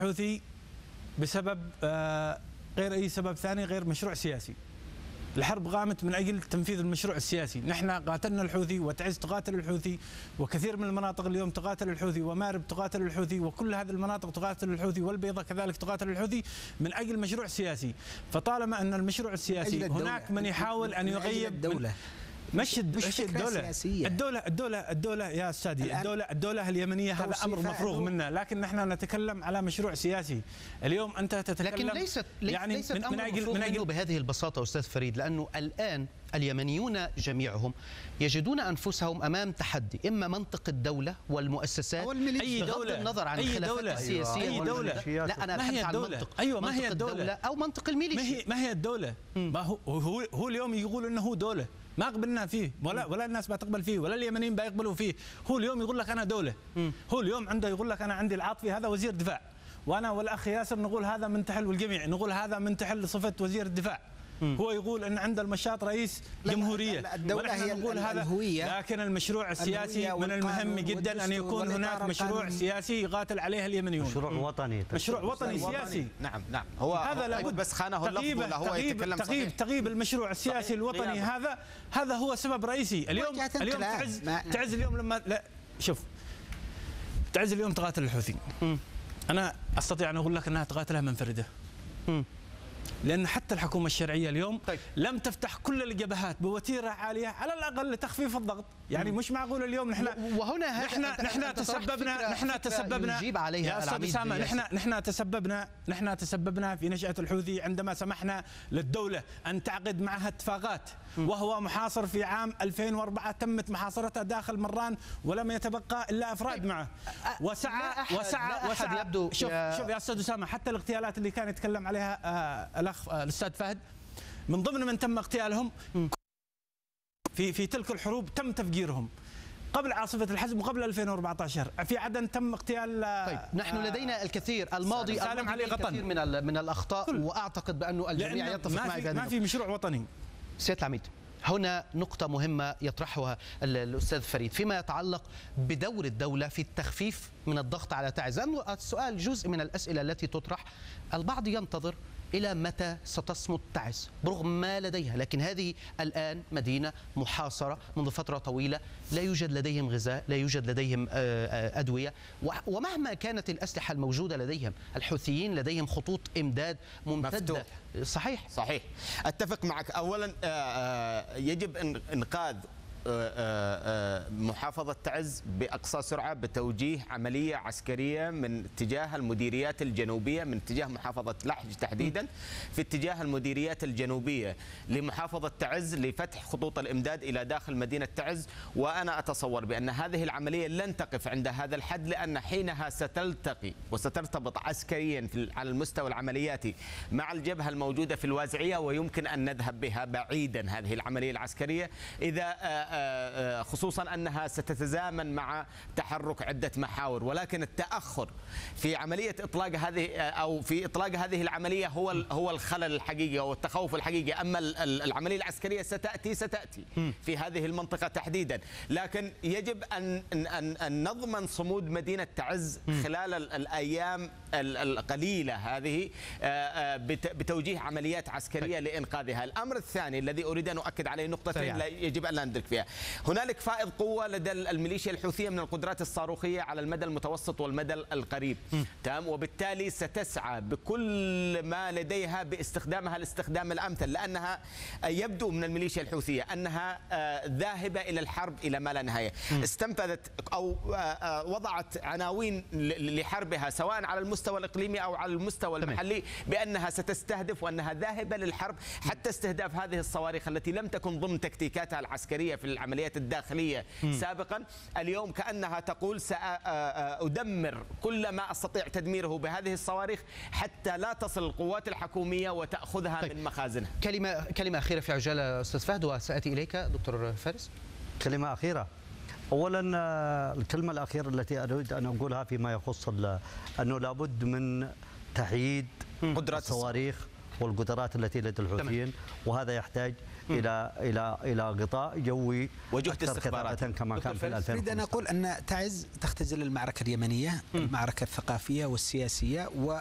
الحوثي بسبب غير أي سبب ثاني غير مشروع سياسي. الحرب قامت من أجل تنفيذ المشروع السياسي. نحن قاتلنا الحوثي وتعز تقاتل الحوثي، وكثير من المناطق اليوم تقاتل الحوثي، ومارب تقاتل الحوثي، وكل هذه المناطق تقاتل الحوثي، والبيضة كذلك تقاتل الحوثي من أجل مشروع سياسي. فطالما أن المشروع السياسي هناك من يحاول أن يغيب الدولة. مش الدولة يا أستاذي، الدولة اليمنية هذا أمر مفروغ منه، لكن نحن نتكلم على مشروع سياسي. اليوم أنت تتكلم لكن ليست أمر مفروغ منه بهذه البساطة أستاذ فريد، لأنه الآن اليمنيون جميعهم يجدون أنفسهم أمام تحدي، إما منطق الدولة والمؤسسات بغض النظر عن الخلافات السياسية. أي دولة؟ لا، أنا أتحدث عن منطق. أيوة، ما هي الدولة أو منطق الميليشيا. ما هي الدولة؟ ما هو اليوم يقول إنه هو دولة، ما قبلنا فيه ولا الناس بتقبل فيه ولا اليمنيين بيقبلوا فيه. هو اليوم يقول لك أنا دولة، هو اليوم عنده يقول لك أنا عندي العاطفي هذا وزير دفاع، وأنا والأخ ياسر نقول هذا منتحل، والجميع نقول هذا منتحل لصفة وزير الدفاع. هو يقول ان عند المشاط رئيس جمهوريه، الدولة هي نقول هذا الهوية، لكن المشروع السياسي من المهم جدا ان يكون هناك مشروع سياسي يقاتل عليه اليمنيون. مشروع وطني، مشروع وطني سياسي. نعم هو هذا لابد، بس خانه اللفظ ولا هو يتكلم صحيح. تغييب المشروع السياسي الوطني هذا هو سبب رئيسي. اليوم تعز اليوم لما لا شوف تعز اليوم تقاتل الحوثي، انا استطيع ان اقول لك انها تقاتلها منفرده. لأن حتى الحكومة الشرعية اليوم لم تفتح كل الجبهات بوتيرة عالية على الأقل لتخفيف الضغط. يعني مش معقول اليوم نحن تسببنا يجيب عليها العميد نحن تسببنا في نشأة الحوثي عندما سمحنا للدولة أن تعقد معها اتفاقات، وهو محاصر في عام 2004 تمت محاصرته داخل مران ولم يتبقى إلا أفراد معه، وسعى شوف يا أستاذ أسامة، حتى الاغتيالات اللي كان يتكلم عليها الأخ الأستاذ فهد، من ضمن من تم اغتيالهم في تلك الحروب تم تفجيرهم قبل عاصفة الحزم وقبل 2014. في عدن تم اغتيال. طيب نحن لدينا الكثير الماضي الكثير من الأخطاء، وأعتقد بأنه الجميع يتفق معي بأنه ما في مشروع وطني. سيادة العميد، هنا نقطة مهمة يطرحها الأستاذ فريد فيما يتعلق بدور الدولة في التخفيف من الضغط على تعز. لأنه السؤال جزء من الأسئلة التي تطرح، البعض ينتظر إلى متى ستصمد تعز برغم ما لديها، لكن هذه الآن مدينة محاصرة منذ فترة طويلة، لا يوجد لديهم غذاء، لا يوجد لديهم أدوية، ومهما كانت الأسلحة الموجودة لديهم، الحوثيين لديهم خطوط إمداد ممتدة. صحيح أتفق معك. أولا يجب إنقاذ محافظة تعز بأقصى سرعة بتوجيه عملية عسكرية من اتجاه المديريات الجنوبية، من اتجاه محافظة لحج تحديدا، في اتجاه المديريات الجنوبية لمحافظة تعز لفتح خطوط الإمداد إلى داخل مدينة تعز. وأنا أتصور بأن هذه العملية لن تقف عند هذا الحد، لأن حينها ستلتقي وسترتبط عسكريا على المستوى العملياتي مع الجبهة الموجودة في الوازعية، ويمكن أن نذهب بها بعيدا هذه العملية العسكرية، إذا خصوصا أنها ستتزامن مع تحرك عدة محاور. ولكن التأخر في عملية إطلاق هذه أو في إطلاق هذه العملية هو الخلل الحقيقي والتخوف الحقيقي. أما العملية العسكرية ستأتي في هذه المنطقة تحديدا، لكن يجب أن نضمن صمود مدينة تعز خلال الأيام القليلة هذه بتوجيه عمليات عسكرية لإنقاذها. الأمر الثاني الذي أريد أن أؤكد عليه نقطتين يجب أن لا ندرك فيها. هنالك فائض قوة لدى الميليشيا الحوثية من القدرات الصاروخية على المدى المتوسط والمدى القريب، تمام، وبالتالي ستسعى بكل ما لديها باستخدامها الاستخدام الأمثل، لأنها يبدو من الميليشيا الحوثية أنها ذاهبة إلى الحرب إلى ما لا نهاية. استنفذت أو وضعت عناوين لحربها سواء على المستوى الإقليمي أو على المستوى المحلي بأنها ستستهدف وأنها ذاهبة للحرب، حتى استهداف هذه الصواريخ التي لم تكن ضمن تكتيكاتها العسكرية في العمليات الداخلية سابقا. اليوم كأنها تقول سأدمر كل ما أستطيع تدميره بهذه الصواريخ حتى لا تصل القوات الحكومية وتأخذها من مخازنها. كلمة أخيرة في عجالة أستاذ فهد، وسأتي إليك دكتور فارس. كلمة أخيرة. أولا الكلمة الأخيرة التي أريد أن أقولها فيما يخص أنه لابد من تحييد الصواريخ والقدرات التي لدى الحوثيين، وهذا يحتاج الى غطاء جوي وجهد أكثر استخباراتي. كثافة كما كان في 2015. أريد أن أقول أن تعز تختزل المعركة اليمنية، المعركة الثقافية والسياسية